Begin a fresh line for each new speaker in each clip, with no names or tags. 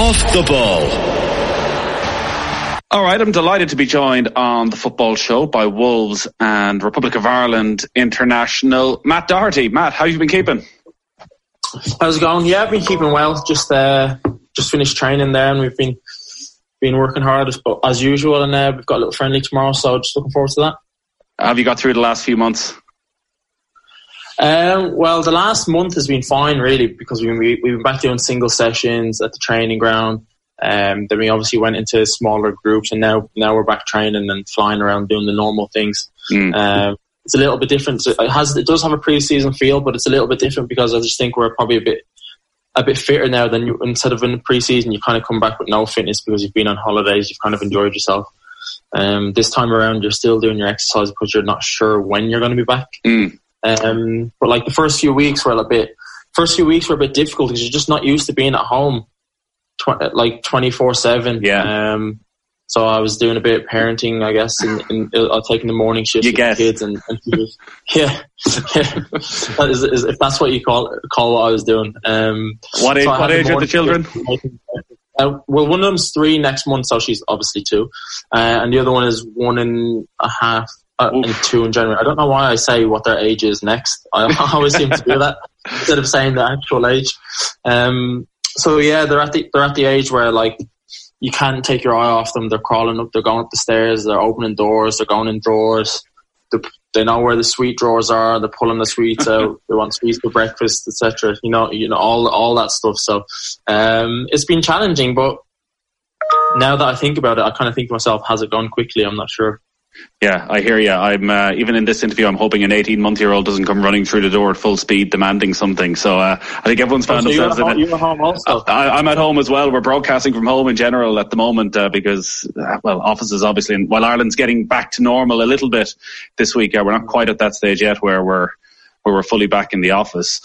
Off the ball.
All right, I'm delighted to be joined on the football show by Wolves and Republic of Ireland international Matt Doherty. Matt, how have you been keeping?
How's it going? Yeah, I've been keeping well. Just finished training there, and we've been working hard as usual. And we've got a little friendly tomorrow, so just looking forward to that.
Have you got through the last few months?
Well, the last month has been fine, really, because we've been back doing single sessions at the training ground. Then we obviously went into smaller groups, and now we're back training and flying around doing the normal things. It's a little bit different. It does have a pre-season feel, but it's a little bit different because I just think we're probably a bit fitter now than instead of in the pre-season you kind of come back with no fitness because you've been on holidays, you've kind of enjoyed yourself. This time around you're still doing your exercise because you're not sure when you're going to be back. But like the first few weeks were a bit difficult because you're just not used to being at home like 24/7.
Yeah.
So I was doing a bit of parenting, I guess, in taking the morning shifts with the kids and yeah. If that's what you call what I was doing.
What age are the children?
Well, one of them's 3 next month, so she's obviously 2, and the other one is 1.5 and 2 in January. I don't know why I say what their age is next. I always seem to do that instead of saying the actual age. So yeah, they're at the age where like you can't take your eye off them. They're crawling up, they're going up the stairs, they're opening doors, they're going in drawers. They know where the sweet drawers are. They're pulling the sweets out. They want sweets for breakfast, etc. You know all that stuff. So it's been challenging, but now that I think about it, I kind of think to myself, has it gone quickly? I'm not sure.
Yeah, I hear you. I'm even in this interview, I'm hoping an 18-month-old doesn't come running through the door at full speed demanding something. So I think everyone's found themselves in it.
You're at home also?
I'm at home as well. We're broadcasting from home in general at the moment because, offices obviously, and while Ireland's getting back to normal a little bit this week, we're not quite at that stage yet where we're fully back in the office.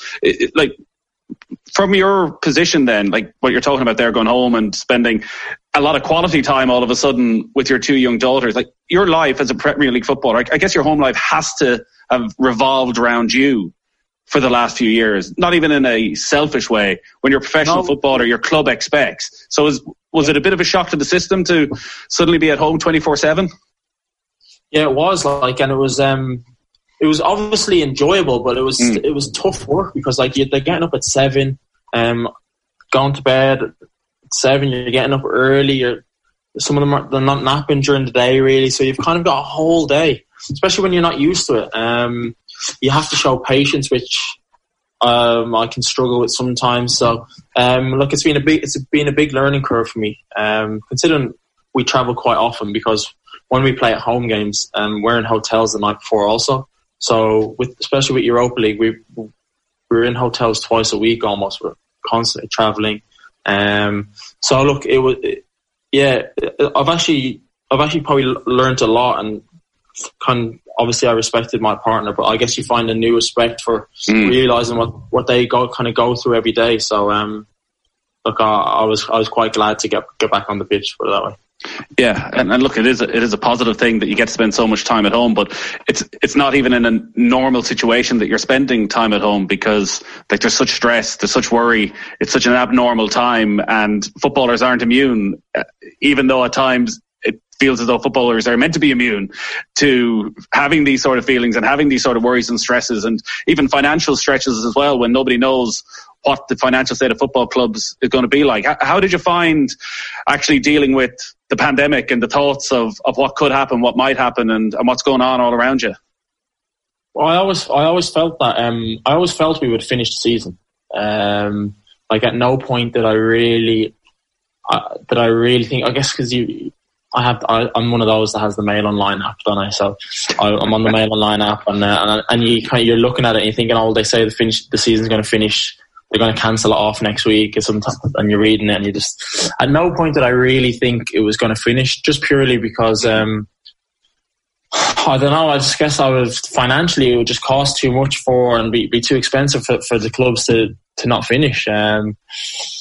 From your position then, like what you're talking about there, going home and spending a lot of quality time all of a sudden with your 2 young daughters, like your life as a Premier League footballer, I guess your home life has to have revolved around you for the last few years, not even in a selfish way. When you're a professional footballer, your club expects. So was it a bit of a shock to the system to suddenly be at home 24/7?
Yeah, it was and it was obviously enjoyable, but it was tough work because like they're getting up at 7, going to bed at 7. You're getting up early. Some of them they're not napping during the day really, so you've kind of got a whole day, especially when you're not used to it. You have to show patience, which I can struggle with sometimes. So look, it's been a big learning curve for me. Considering we travel quite often because when we play at home games, we're in hotels the night before also. So especially with Europa League, we're in hotels twice a week almost. We're constantly traveling. So look, I've actually probably learned a lot, and obviously I respected my partner, but I guess you find a new respect for realizing what they go through every day. So look, I was quite glad to get back on the pitch, put it that way.
Yeah, and look, it is a positive thing that you get to spend so much time at home, but it's not even in a normal situation that you're spending time at home because like there's such stress, there's such worry, it's such an abnormal time, and footballers aren't immune, even though at times it feels as though footballers are meant to be immune to having these sort of feelings and having these sort of worries and stresses and even financial stretches as well when nobody knows what the financial state of football clubs is going to be like. How did you find actually dealing with the pandemic and the thoughts of what could happen, what might happen, and what's going on all around you?
Well, I always felt that I always felt we would finish the season. Like at no point did I really think. I guess because I'm one of those that has the Mail Online app, don't I? So I'm on the Mail Online app, and you're looking at it and you're thinking, oh, they say the season's going to finish. They're going to cancel it off next week or something, and you're reading it and you just... At no point did I really think it was going to finish, just purely because, I don't know, I just guess financially it would just cost too much and be too expensive for the clubs to not finish.